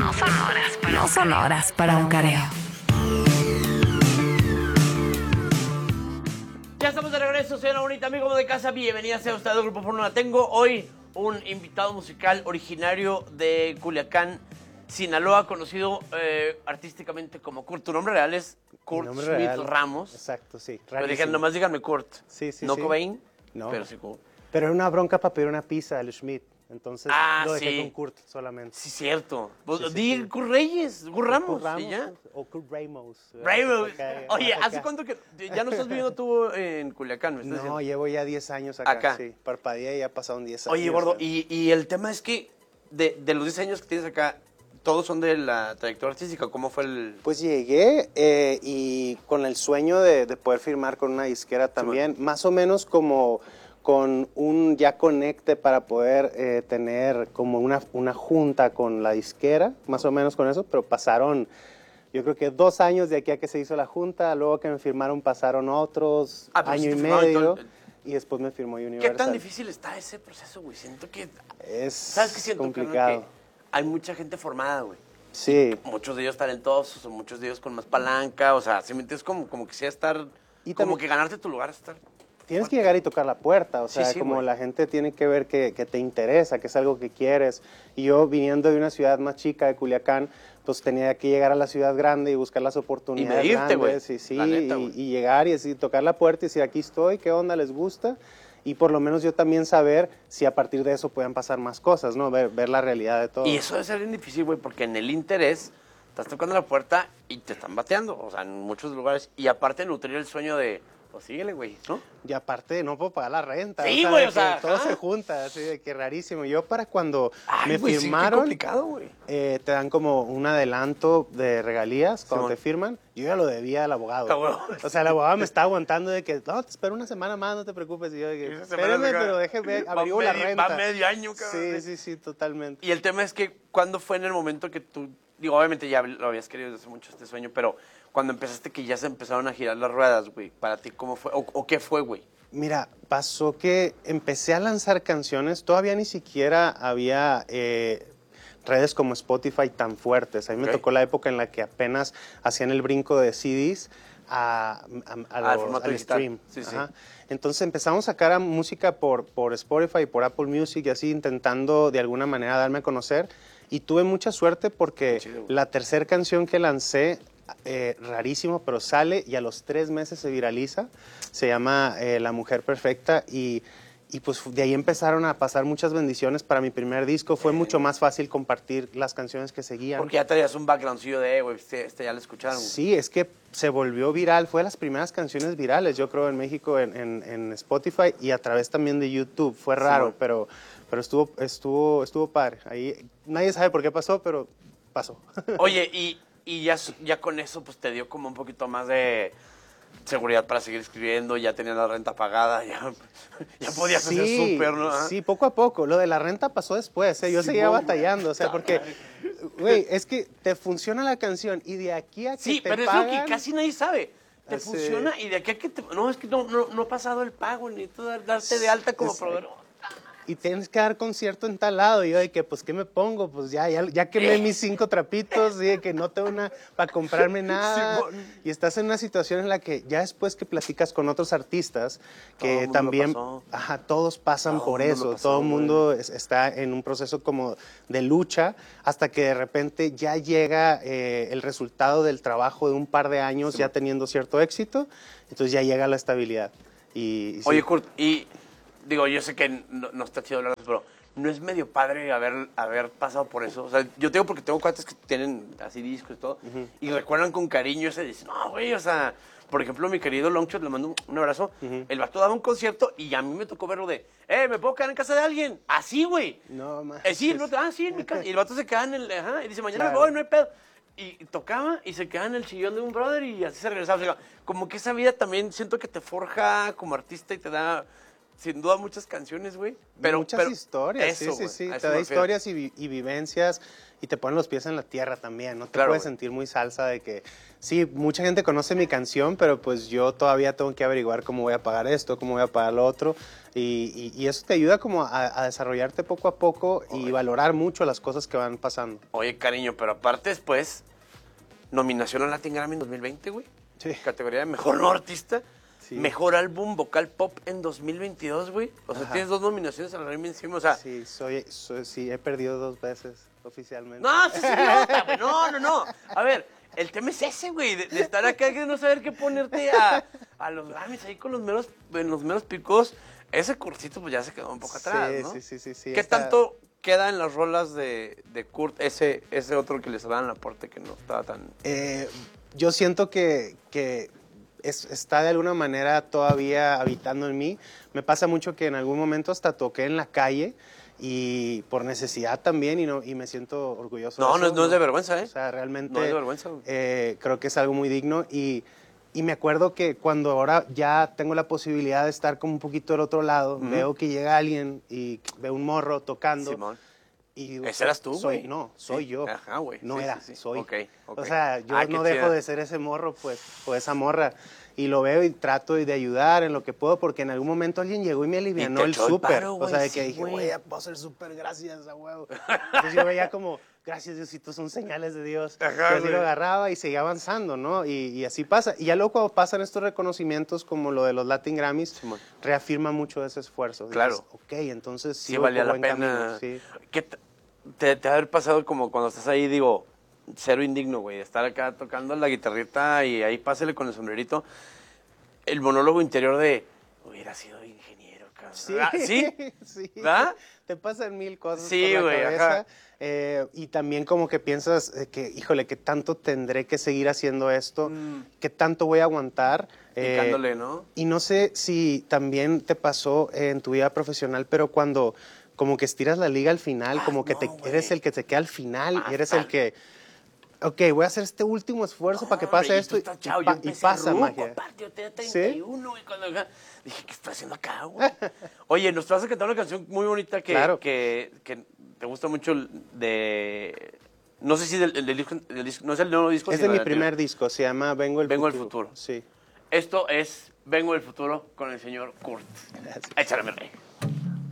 No son horas para un careo. Ya estamos de regreso, soy una bonita amigo de casa. Bienvenida sea usted al Grupo Fórmula. Tengo hoy un invitado musical originario de Culiacán, Sinaloa, conocido artísticamente como Kurt. Tu nombre real es Kurt Schmidt real, Ramos. Exacto, sí. Pero dije, nomás díganme Kurt. Sí, sí, no sí. Cobain, No. pero sí Kurt. Pero era una bronca para pedir una pizza al Schmidt. Entonces lo dejé sí. con Kurt solamente. Sí, cierto. Pues, Sí, di sí. Kurt Reyes, Kurt Ramos, Kurt Ramos y ya. o Kurt Ramos. Ramos. Acá, Oye, acá. ¿hace cuánto que ya no estás viviendo tú en Culiacán? ¿Me estás No, diciendo? llevo ya 10 años acá. Acá. Sí, parpadeé y ya pasaron 10 años. Oye, gordo, ¿sabes? y el tema es que de los 10 años que tienes acá, ¿todos son de la trayectoria artística? ¿Cómo fue el...? Pues llegué y con el sueño de poder firmar con una disquera también, más o menos como con un ya conecte para poder tener como una junta con la disquera, más o menos con eso, pero pasaron, yo creo que 2 años de aquí a que se hizo la junta, luego que me firmaron pasaron otros, pero año sí y te firmaron medio, todo y después me firmó Universal. ¿Qué tan difícil está ese proceso, güey? Siento que... Es ¿Sabes qué siento, complicado. carnal? Que hay mucha gente formada, güey. Sí. Muchos de ellos talentosos, o muchos de ellos con más palanca, o sea, si me entiendes, como que sea estar... Y como también- que ganarte tu lugar, estar... Tienes que llegar y tocar la puerta, o Sí, sea, sí, como güey. la gente tiene que ver que te interesa, que es algo que quieres. Y yo, viniendo de una ciudad más chica, de Culiacán, pues tenía que llegar a la ciudad grande y buscar las oportunidades medirte, güey. grandes. Y sí, La neta, y, güey. y llegar y así, tocar la puerta y decir, aquí estoy, ¿qué onda? ¿Les gusta? Y por lo menos yo también saber si a partir de eso pueden pasar más cosas, ¿no? Ver la realidad de todo. Y eso debe ser bien difícil, güey, porque en el interés estás tocando la puerta y te están bateando, o sea, en muchos lugares. Y aparte nutrir el sueño de, pues síguele, güey, ¿no? Y aparte no puedo pagar la renta. Sí, de güey, o que sea, todo ajá. se junta, así de que rarísimo. Yo para cuando Ay, me güey, sí, qué firmaron, complicado, güey. te dan como un adelanto de regalías cuando Simón. te firman. Yo ya lo debía al abogado. Ah, huevo. O sea, el abogado me estaba aguantando de que, no, te espero una semana más, no te preocupes. Y yo de que, Esa semana espérame, se acaba. pero déjeme, Va averiguo la medio- renta. va medio año, cabrón. Sí, totalmente. Y el tema es que, ¿cuándo fue en el momento que tú, digo, obviamente ya lo habías querido desde hace mucho este sueño, pero cuando empezaste que ya se empezaron a girar las ruedas, güey, para ti, ¿cómo fue? ¿O qué fue, güey? Mira, pasó que empecé a lanzar canciones, todavía ni siquiera había redes como Spotify tan fuertes. A mí me Ok. tocó la época en la que apenas hacían el brinco de CDs formato al digital. stream. Sí, sí. Ajá. Entonces empezamos a sacar música por Spotify, por Apple Music y así intentando de alguna manera darme a conocer. Y tuve mucha suerte porque Qué chido, güey. la tercera canción que lancé, rarísimo, pero sale y a los 3 meses se viraliza. Se llama La Mujer Perfecta y pues de ahí empezaron a pasar muchas bendiciones para mi primer disco. Fue mucho más fácil compartir las canciones que seguían. Porque ya traías un backgroundcillo de, güey, este ya lo escucharon, güey. Sí, es que se volvió viral. Fue de las primeras canciones virales, yo creo, en México, en Spotify y a través también de YouTube. Fue raro, bueno. pero estuvo padre. Ahí nadie sabe por qué pasó, pero pasó. Oye, y ya con eso, pues te dio como un poquito más de seguridad para seguir escribiendo, ya tenías la renta pagada, ya podías hacer súper, ¿no? Ajá. Sí, poco a poco. Lo de la renta pasó después, ¿eh? Yo seguía Simón, batallando, o sea, porque, güey, es que te funciona la canción y de aquí a que Sí, te pero pagan... es lo que casi nadie sabe. Te Así. funciona y de aquí a que te... No, es que no ha pasado el pago, ni tú darte de alta como Exacto. proveedor. Y tienes que dar concierto en tal lado. Y yo de que, pues, ¿qué me pongo? Pues ya quemé mis 5 trapitos y de que no tengo una para comprarme nada. Simón. Y estás en una situación en la que ya después que platicas con otros artistas, Todo el que mundo también, lo pasó. ajá, todos pasan Todo por el mundo lo eso. pasó, Todo el güey. mundo está en un proceso como de lucha hasta que de repente ya llega el resultado del trabajo de un par de años ya teniendo cierto éxito. Entonces ya llega la estabilidad. Y sí. Oye, Kurt, y digo, yo sé que no está chido hablar de eso, pero ¿no es medio padre haber pasado por eso? O sea, yo tengo porque tengo cuates que tienen así discos y todo, y recuerdan con cariño ese, dicen, no, güey, o sea, por ejemplo, mi querido Longshot, le mando un abrazo, el vato daba un concierto y a mí me tocó verlo de, ¿me puedo quedar en casa de alguien? Así, güey. No, más. Sí, sí, en mi casa. Y el vato se queda en el, ajá, y dice, mañana me Claro. voy, no hay pedo. Y tocaba y se quedaba en el sillón de un brother y así se regresaba. O sea, como que esa vida también siento que te forja como artista y te da sin duda muchas canciones, güey. Pero muchas historias, eso, sí. güey, a Te eso da me refiero. historias y vivencias y te ponen los pies en la tierra también. No te Claro, puedes güey. sentir muy salsa de que, sí, mucha gente conoce mi canción, pero pues yo todavía tengo que averiguar cómo voy a pagar esto, cómo voy a pagar lo otro. Y eso te ayuda como a desarrollarte poco a poco y valorar mucho las cosas que van pasando. Oye, cariño, pero aparte después, nominación al Latin Grammy en 2020, güey. Sí. Categoría de Mejor No Artista. Sí. Mejor Álbum Vocal Pop en 2022, güey. O sea, Ajá. tienes 2 nominaciones al Grammy encima, o sea... Sí, sí, he perdido 2 veces oficialmente. No, sí, idiota, güey. No. A ver, el tema es ese, güey, de estar acá y no saber qué ponerte a los Grammys ahí con en los meros picos. Ese cursito pues ya se quedó un poco atrás, ¿no? Sí. ¿Qué tanto queda en las rolas de Kurt ese otro que les daban el aporte que no estaba tan... Yo siento que está de alguna manera todavía habitando en mí. Me pasa mucho que en algún momento hasta toqué en la calle y por necesidad también y me siento orgulloso No, de eso. no es de vergüenza, ¿eh? O sea, realmente No es de vergüenza, güey. creo que es algo muy digno y me acuerdo que cuando ahora ya tengo la posibilidad de estar como un poquito del otro lado, veo que llega alguien y veo un morro tocando. Simón. Y digo, Ese eras tú, güey. No, soy Sí. yo. Ajá, güey. No Sí, era, sí, sí. soy. Ok. O sea, yo Qué no dejo chida. de ser ese morro, pues, o esa morra. Y lo veo y trato de ayudar en lo que puedo, porque en algún momento alguien llegó y me alivianó te el echó el súper. paro, O güey, sea, de sí, que dije, güey. güey, puedo hacer súper, gracias a huevo. Entonces yo veía como, gracias Diosito, son señales de Dios. Ajá, Y así güey. lo agarraba y seguía avanzando, ¿no? Y así pasa. Y ya luego cuando pasan estos reconocimientos, como lo de los Latin Grammys, Simón. reafirma mucho ese esfuerzo. Claro. Dices, ok, entonces Sí, voy valía por la buen pena. camino, sí. ¿Qué te ha haber pasado como cuando estás ahí, digo, cero indigno, güey, de estar acá tocando la guitarrita y ahí pásale con el sombrerito? El monólogo interior de, hubiera sido ingeniero, cabrón. Sí, ¿Ah? ¿Sí? sí. ¿Verdad? Te pasan mil cosas Sí, por la güey, cabeza. ajá. Y también como que piensas que, híjole, ¿qué tanto tendré que seguir haciendo esto? ¿Qué tanto voy a aguantar? Picándole, ¿no? Y no sé si también te pasó en tu vida profesional, pero cuando como que estiras la liga al final, como que no, güey. eres el que te queda al final y eres Hasta- el que, ok, voy a hacer este último esfuerzo para que pase Hombre, y esto tú y, estás chavo, y yo y empecé pasa ruco, magia. aparte, yo tenía ¿Sí? 31, güey, cuando dije, ¿qué estoy haciendo acá, güey? Oye, nos vas a cantar una canción muy bonita Claro. que te gusta mucho de... No sé si del disco, no es el nuevo disco. Es de sino mi del primer anterior. disco, se llama Vengo el Vengo el Futuro. Futuro. Sí. Esto es Vengo del Futuro con el señor Kurt. Gracias. Échale, mi rey.